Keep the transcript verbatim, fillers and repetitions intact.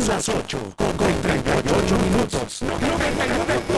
las ocho con treinta y ocho minutos. noventa y nueve